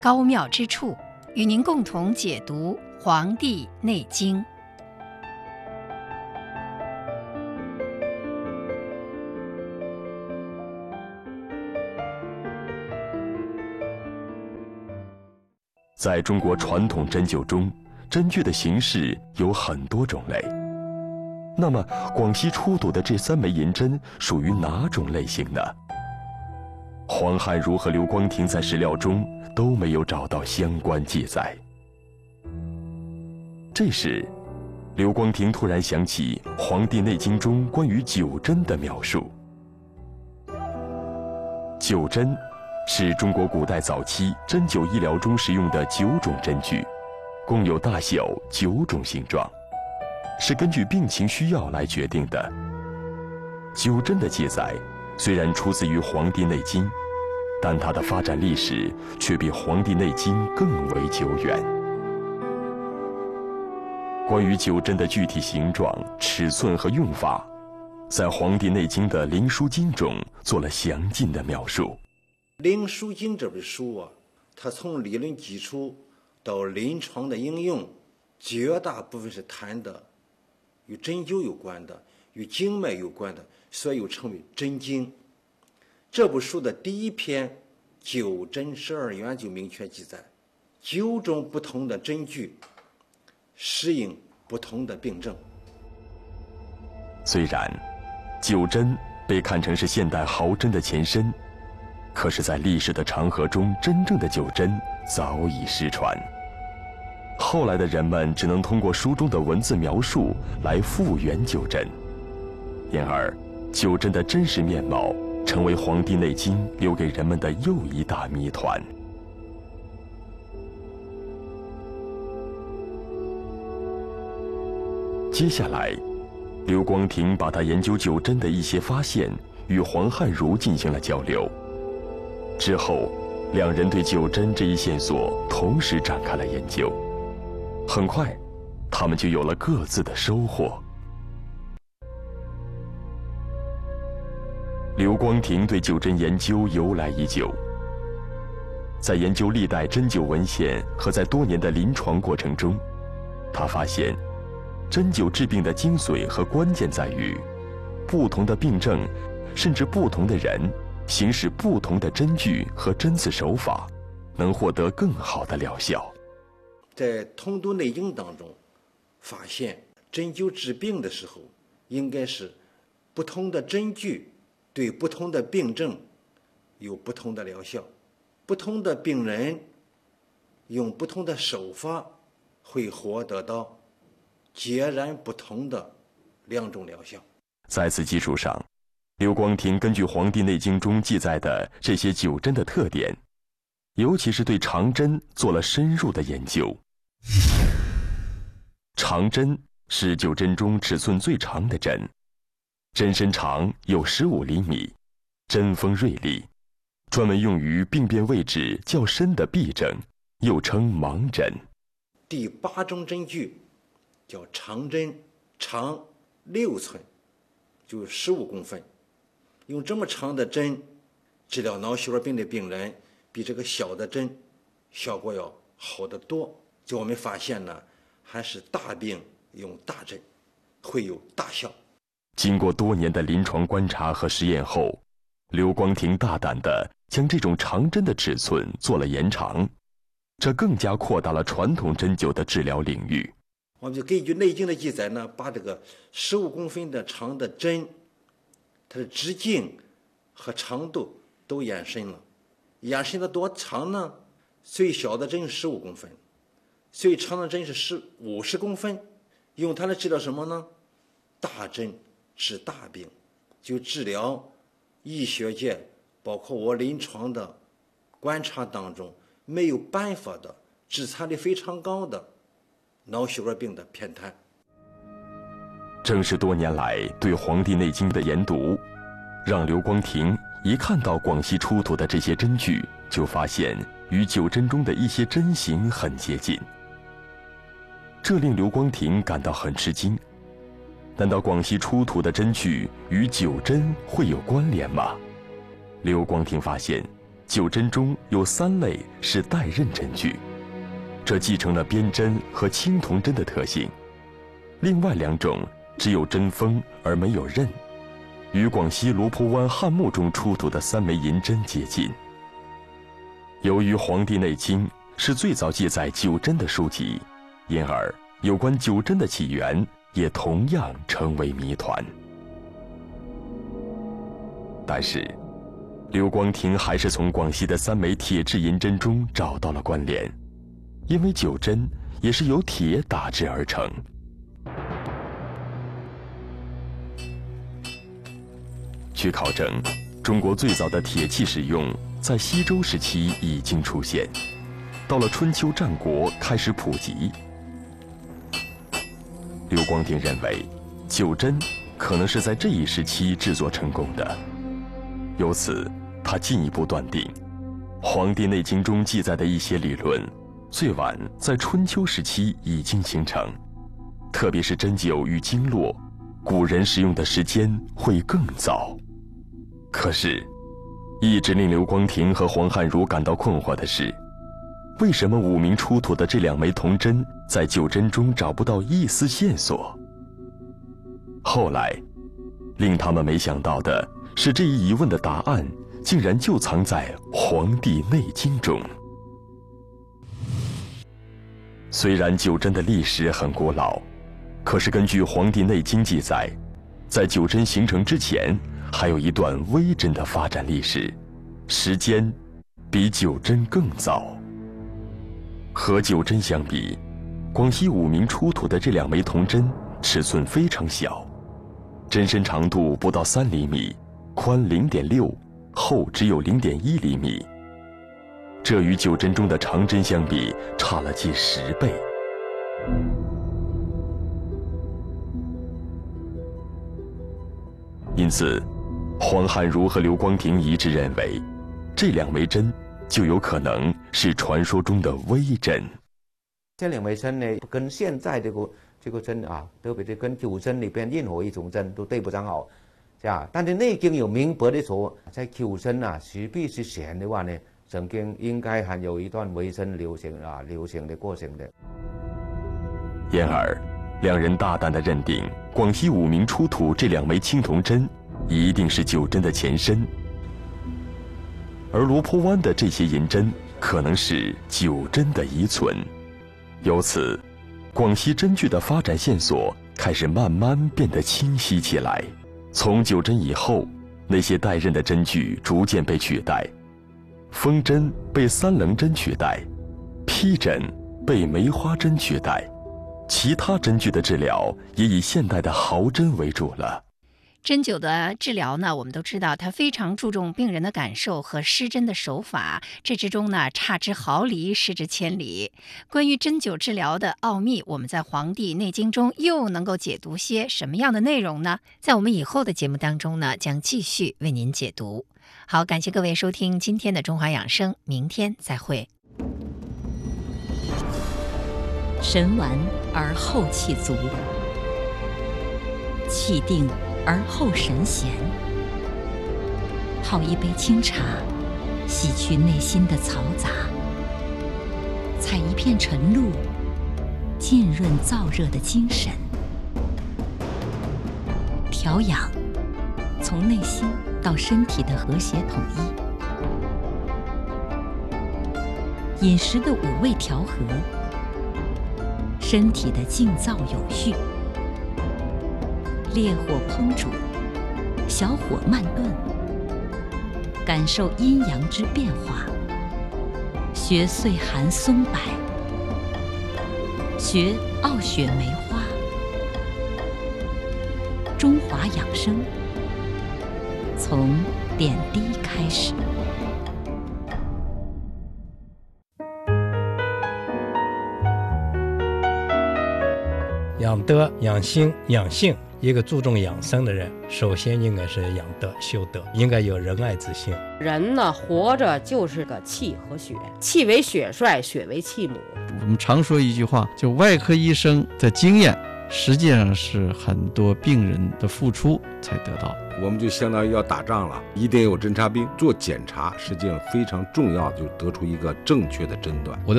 高妙之处，与您共同解读《黄帝内经》。 在中国传统针灸中，针具的形式有很多种类。那么，广西出土的这3枚银针属于哪种类型呢？黄汉儒和刘光庭在史料中都没有找到相关记载。这时，刘光庭突然想起《黄帝内经》中关于灸针的描述。灸针是中国古代早期针灸医疗中使用的9种针具，共有大小9种形状，是根据病情需要来决定的。灸针的记载虽然出自于《黄帝内经》，但它的发展历史却比《黄帝内经》更为久远。关于灸针的具体形状、尺寸和用法，在《黄帝内经》的《灵枢经》中做了详尽的描述。 《灵枢经》这本书啊，它从理论基础到临床的应用，绝大部分是谈的与针灸有关的、与经脉有关的，所以又称为针经。这部书的第1篇《灸针12元》就明确记载9种不同的针具适应不同的病症。 虽然灸针被看成是现代毫针的前身，可是在历史的长河中，真正的灸针早已失传。后来的人们只能通过书中的文字描述来复原灸针，因而灸针的真实面貌成为《黄帝内经》留给人们的又一大谜团。接下来，刘光庭把他研究灸针的一些发现与黄汉儒进行了交流。之后，两人对灸针这一线索同时展开了研究。很快，他们就有了各自的收获。刘光庭对灸针研究由来已久，在研究历代针灸文献和在多年的临床过程中，他发现，针灸治病的精髓和关键在于，不同的病症，甚至不同的人，行使不同的针具和针刺手法，能获得更好的疗效。 在《通读内经》当中，发现针灸治病的时候，应该是不同的针具对不同的病症有不同的疗效，不同的病人用不同的手法会获得到截然不同的2种疗效。 在此基础上，刘光庭根据《黄帝内经》中记载的这些灸针的特点，尤其是对长针做了深入的研究。长针是灸针中尺寸最长的针，针身长有15厘米，针锋锐利，专门用于病变位置较深的痹症，又称盲针。 第8种针具叫长针，长6寸，就15公分。用这么长的针治疗脑血管病的病人，比这个小的针效果要好得多。就我们发现呢，还是大病用大针会有大效。 经过多年的临床观察和实验后，刘光庭大胆地将这种长针的尺寸做了延长，这更加扩大了传统针灸的治疗领域。 我们就根据《内经》的记载呢，把这个15公分的长的针，它的直径和长度都延伸了。延伸的多长呢？最小的针15公分，最长的针是50公分。用它来治疗什么呢？大针治大病，就治疗医学界包括我临床的观察当中没有办法的、致残率非常高的脑血管病的偏瘫。 正是多年来对《黄帝内经》的研读，让刘光庭一看到广西出土的这些针具，就发现与灸针中的一些针形很接近。这令刘光庭感到很吃惊，难道广西出土的针具与灸针会有关联吗？刘光庭发现， 九针中有3类是带刃针具，这继承了边针和青铜针的特性。另外2种只有针锋而没有刃，与广西罗坡湾汉墓中出土的3枚银针接近。由于《黄帝内经》是最早记载九针的书籍，因而有关九针的起源也同样成为谜团。但是刘光庭还是从广西的3枚铁制银针中找到了关联，因为九针也是由铁打制而成。据考证，中国最早的铁器使用在西周时期已经出现，到了春秋战国开始普及。刘光庭认为，九针可能是在这一时期制作成功的，由此他进一步断定，《黄帝内经》中记载的一些理论，最晚在春秋时期已经形成，特别是针灸与经络，古人使用的时间会更早。可是，一直令刘光庭和黄汉儒感到困惑的是，为什么武明出土的这2枚铜针在九针中找不到一丝线索？后来，令他们没想到的是，这一疑问的答案竟然就藏在《黄帝内经》中。虽然九针的历史很古老，可是根据《黄帝内经》记载，在九针形成之前，还有一段微针的发展历史，时间比九针更早。和九针相比，广西武明出土的这2枚铜针尺寸非常小，针身长度不到3厘米，宽0.6，厚只有0.1厘米。这与九针中的长针相比，差了近10倍。因此，黄汉儒和刘光庭一致认为，这2枚针就有可能是传说中的微针。 这2枚针呢，跟现在这个针啊，特别是跟九针里边任何一种针都对不上号，是吧？但是《内经》有明白的说，在九针啊实际之前的话呢，曾经应该还有一段微针流行的过程的。 因而，2人大胆地认定广西武明出土这2枚青铜针一定是九针的前身，而罗坡湾的这些银针可能是九针的遗存。由此，广西针具的发展线索开始慢慢变得清晰起来。从九针以后，那些带刃的针具逐渐被取代，锋针被3棱针取代，披针被梅花针取代，其他针具的治疗也以现代的毫针为主了。 针灸的治疗呢，我们都知道它非常注重病人的感受和施针的手法，这之中呢，差之毫厘，失之千里。关于针灸治疗的奥秘，我们在《黄帝内经》中又能够解读些什么样的内容呢？在我们以后的节目当中呢，将继续为您解读。好，感谢各位收听今天的中华养生，明天再会。 神完而后气足，气定而后神闲。泡一杯清茶，洗去内心的嘈杂；采一片晨露，浸润燥热的精神。调养，从内心到身体的和谐统一。饮食的5味调和，身体的静躁有序。烈火烹煮，小火慢炖，感受阴阳之变化。学岁寒松柏，学傲雪梅花。中华养生，从点滴开始。 养德、养心、养性，一个注重养生的人，首先应该是养德、修德，应该有仁爱之心。 人呢，活着就是个气和血，气为血帅，血为气母。 我们常说一句话，就外科医生的经验实际上是很多病人的付出才得到。 我们就相当于要打仗了，一定有侦察兵做检查，实际上非常重要，就是得出一个正确的诊断。 我的